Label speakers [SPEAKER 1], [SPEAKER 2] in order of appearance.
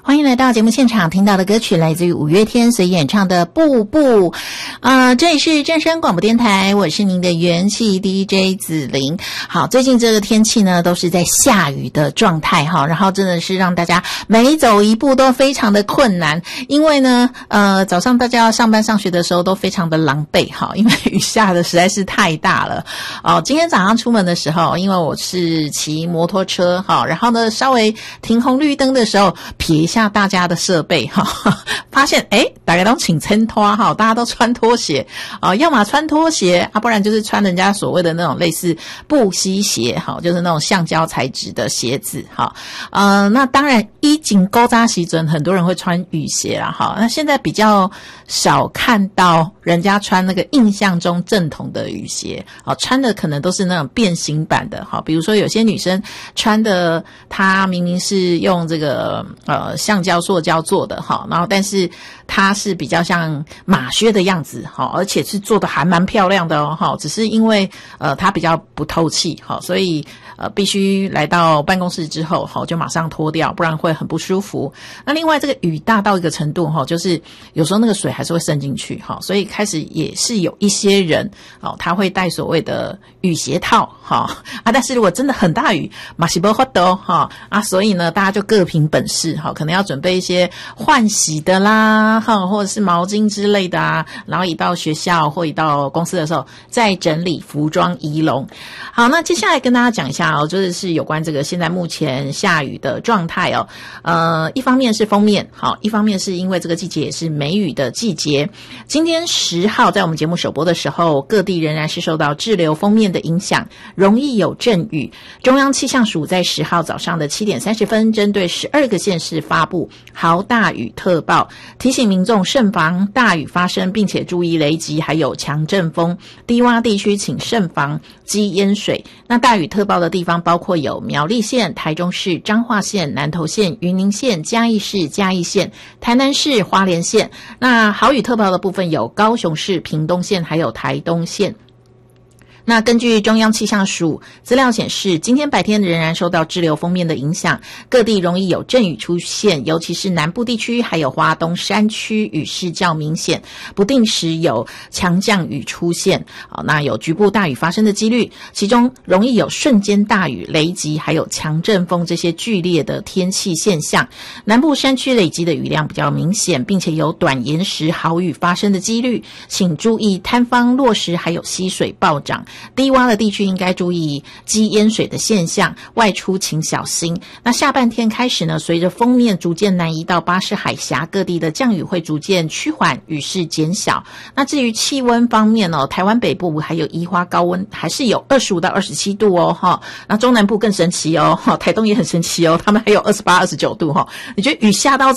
[SPEAKER 1] 欢迎来到节目现场，听到的歌曲来自于五月天所演唱的《步步》。这里是正声广播电台，我是您的元气 DJ 子琳。好，最近这个天气呢都是在下雨的状态哈，然后真的是让大家每走一步都非常的困难，因为呢早上大家要上班上学的时候都非常的狼狈哈，因为雨下的实在是太大了。今天早上出门的时候，因为我是骑摩托车哈，然后呢稍微停红绿灯的时候瞥一下大家的设备哈，发现大家都请穿拖哈，大家都穿拖鞋要么穿拖鞋不然就是穿人家所谓的那种类似布希鞋哈，就是那种橡胶材质的鞋子哈。那当然衣锦勾扎时阵很多人会穿雨鞋啦哈，那现在比较少看到人家穿那个印象中正统的雨鞋穿的可能都是那种变形版的哈，比如说有些女生穿的她明明是用这个橡胶塑胶做的哈，然后但是它是比较像马靴的样子哈，而且是做的还蛮漂亮的哈，只是因为它比较不透气哈，所以必须来到办公室之后就马上脱掉，不然会很不舒服。那另外这个雨大到一个程度就是有时候那个水还是会渗进去所以开始也是有一些人他会带所谓的雨鞋套但是如果真的很大雨嘛是没办法所以呢大家就各凭本事可能要准备一些换洗的啦或者是毛巾之类的然后一到学校或一到公司的时候再整理服装仪容。好，那接下来跟大家讲一下就是有关这个现在目前下雨的状态一方面是锋面一方面是因为这个季节也是梅雨的季节。今天10号在我们节目首播的时候，各地仍然是受到滞留锋面的影响，容易有阵雨。中央气象署在10号早上的7点30分针对12个县市发布豪大雨特报，提醒民众慎防大雨发生，并且注意雷击还有强阵风，低洼地区请慎防积淹水。那大雨特报的地方包括有苗栗县、台中市、彰化县、南投县、云林县、嘉义市、嘉义县、台南市、花莲县。那豪雨特报的部分有高雄市、屏东县还有台东县。那根据中央气象署资料显示，今天白天仍然受到滞留锋面的影响，各地容易有阵雨出现，尤其是南部地区还有花东山区雨势较明显，不定时有强降雨出现那有局部大雨发生的几率，其中容易有瞬间大雨、雷击还有强阵风这些剧烈的天气现象。南部山区累积的雨量比较明显，并且有短延时豪雨发生的几率，请注意坍方落石还有溪水暴涨，低洼的地区应该注意积淹水的现象，外出请小心。那下半天开始呢，随着锋面逐渐南移到巴士海峡，各地的降雨会逐渐趋缓，雨势减小。那至于气温方面台湾北部还有宜花高温还是有25到27度那中南部更神奇台东也很神奇他们还有28、29度你觉得雨下到